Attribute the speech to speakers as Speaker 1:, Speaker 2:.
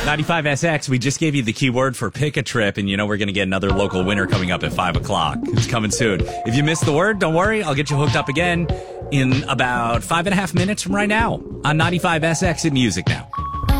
Speaker 1: 95SX, we just gave you the keyword for pick a trip, and we're going to get another local winner coming up at 5 o'clock. It's coming soon. If you missed the word, don't worry. I'll get you hooked up again in about 5.5 minutes from right now on 95SX at Music Now.